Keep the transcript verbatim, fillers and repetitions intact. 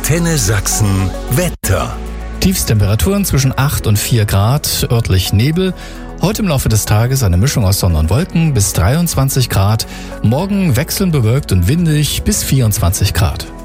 Antenne Sachsen Wetter. Tiefstemperaturen zwischen acht und vier Grad, örtlich Nebel. Heute im Laufe des Tages eine Mischung aus Sonne und Wolken bis dreiundzwanzig Grad. Morgen wechselnd bewölkt und windig bis vierundzwanzig Grad.